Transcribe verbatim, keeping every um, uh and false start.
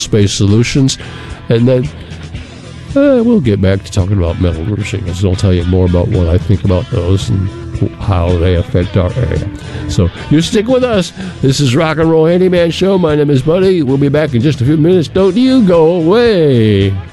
Space Solutions. And then uh, we'll get back to talking about metal roofing shingles. I'll tell you more about what I think about those and how they affect our area. So you stick with us. This is Rock and Roll Handyman Show. My name is Buddy. We'll be back in just a few minutes. Don't you go away.